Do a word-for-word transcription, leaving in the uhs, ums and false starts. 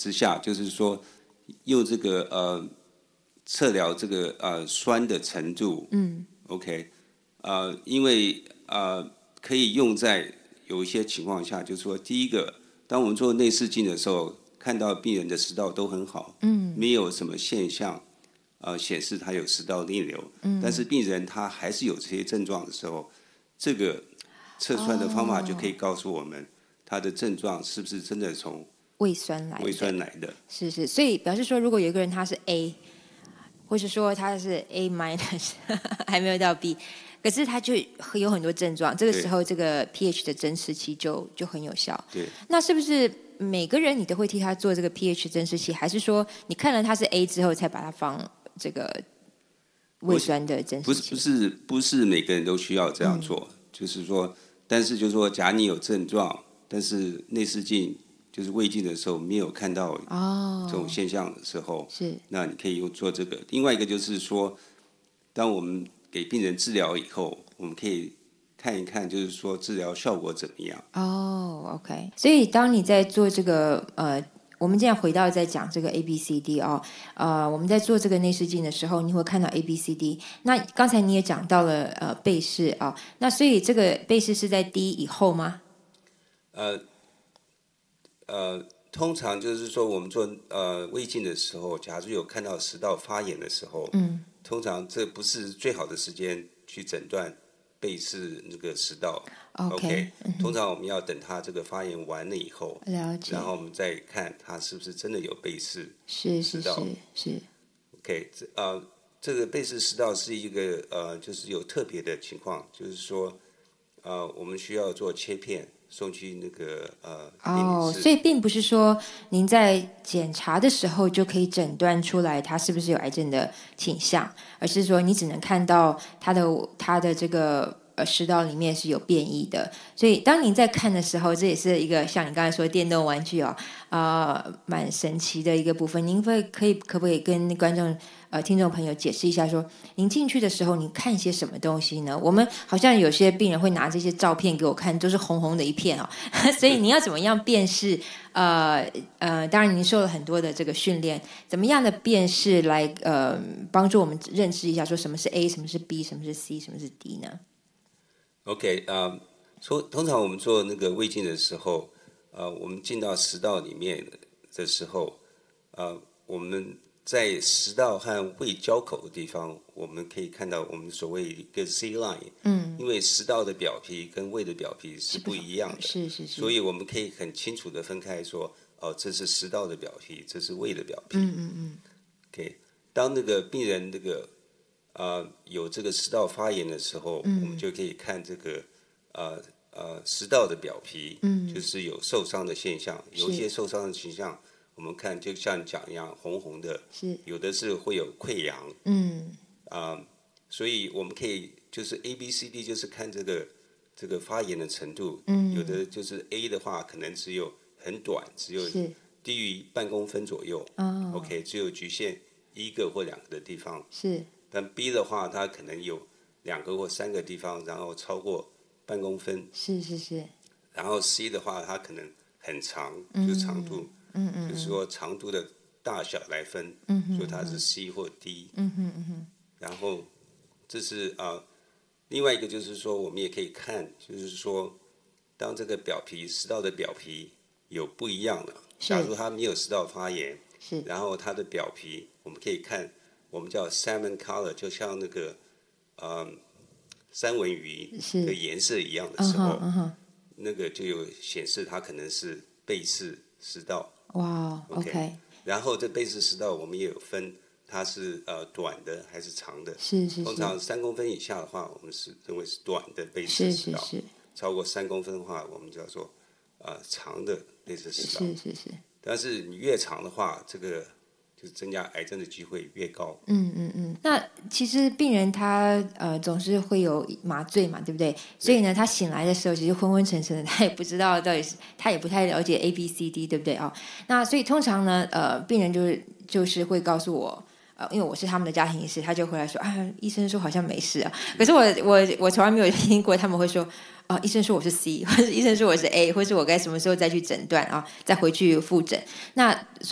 之下，就是说用这个呃测量这个呃酸的程度，嗯 ，OK， 呃，因为呃可以用在有一些情况下，就是说第一个，当我们做内视镜的时候，看到病人的食道都很好，嗯，没有什么现象。呃，显示他有食道逆流，嗯，但是病人他还是有这些症状的时候，这个测酸的方法就可以告诉我们，他的症状是不是真的从胃酸来的。 胃酸来的， 是是，所以表示说，如果有一个人他是 A， 或是说他是 A minus， 还没有到 B， 可是他就有很多症状，这个时候这个 pH 的侦视器就就很有效。 对， 那是不是每个人你都会替他做这个 pH 侦视器，还是说你看了他是 A 之后才把他放这个胃酸的侦视器？ 不是不是不是每个人都需要这样做，嗯、就是说，但是就是说，假如你有症状，但是内视镜就是胃镜的时候没有看到这种现象的时候， 哦、是， 那你可以用做这个。另外一个就是说，当我们给病人治疗以后，我们可以看一看，就是说治疗效果怎么样。 哦、oh, ，OK。所以当你在做这个呃。我们现在回到在讲这个 A B C D 哦，呃，我们在做这个内视镜的时候，你会看到 A B C D。那刚才你也讲到了呃贝氏啊、哦，那所以这个贝氏是在 D 以后吗？ 呃呃，通常就是说我们做呃胃镜的时候，假如有看到食道发炎的时候，嗯，通常这不是最好的时间去诊断贝氏那个食道。 OK，, okay、 嗯、 通常我们要等它这个发炎完了以后， 了解， 然后我们再看它是不是真的有贝氏食道。是是是。 OK， 呃，这个贝氏食道是一个呃，就是有特别的情况，就是说，呃，我们需要做切片送去那个呃。 哦，所以并不是说您在检查的时候就可以诊断出来它是不是有癌症的倾向，而是说你只能看到它的它的这个。呃，食道里面是有变异的，所以当您在看的时候，这也是一个像你刚才说电动玩具哦，啊、呃，蛮神奇的一个部分。您会可以可不可以跟观众呃听众朋友解释一下说，说您进去的时候，你看些什么东西呢？我们好像有些病人会拿这些照片给我看，都是红红的一片哦，所以你要怎么样辨识？呃呃，当然您受了很多的这个训练，怎么样的辨识来呃帮助我们认识一下，说什么是 A， 什么是 B， 什么是 C， 什么是 D 呢 ？OK， 啊、呃，通常我们做那个胃镜的时候，呃，我们进到食道里面的时候，呃，我们在食道和胃交口的地方，我们可以看到我们所谓一个 C line， 嗯，因为食道的表皮跟胃的表皮是不一样的， 是是是， 所以我们可以很清楚的分开说，哦，这是食道的表皮，这是胃的表皮， 嗯嗯嗯 ，OK， 当那个病人那个。呃，有这个食道发炎的时候，嗯、我们就可以看这个呃呃食道的表皮，嗯，就是有受伤的现象，有一些受伤的现象，我们看就像你讲一样，红红的， 是有的是会有溃疡， 嗯， 啊、呃，所以我们可以就是 A B C D 就是看这个这个发炎的程度，嗯，有的就是 A 的话可能只有很短，只有低于半公分左右，哦 ，OK， 只有局限一个或两个的地方， 是。 但 B 的话，它可能有两个或三个地方，然后超过半公分。 是是是。 然后 C 的话，它可能很长，嗯、就是长度，嗯嗯，就是说长度的大小来分，嗯哼，说它是 C 或 D。嗯哼嗯哼。然后这是啊、呃，另外一个就是说，我们也可以看，就是说，当这个表皮食道的表皮有不一样了，假如它没有食道发炎， 是， 然后它的表皮我们可以看。我们叫 salmon color， 就像那个呃三文鱼的颜色一样的时候， uh-huh, uh-huh. 那个就有显示它可能是贝氏食道。 哇、wow, ，OK。Okay. 然后这贝氏食道我们也有分，它是呃短的还是长的。 是是是。 通常三公分以下的话，我们是认为是短的贝氏食道。 是是是。 超过三公分的话，我们叫做呃长的贝氏食道。 是是是。 但是你越长的话，这个就增加癌症的机会越高。 嗯嗯嗯。那其实病人他呃总是会有麻醉嘛，对不对？所以呢，他醒来的时候其实昏昏沉沉的，他也不知道到底是，他也不太了解 A B C D， 对不对啊、哦？那所以通常呢，呃，病人就是就是会告诉我。呃，因为我是他们的家庭医师，他就回来说啊，医生说好像没事啊。可是我我我从来没有听过他们会说啊，医生说我是 C， 或者医生说我是 A， 或是我该什么时候再去诊断啊，再回去复诊。那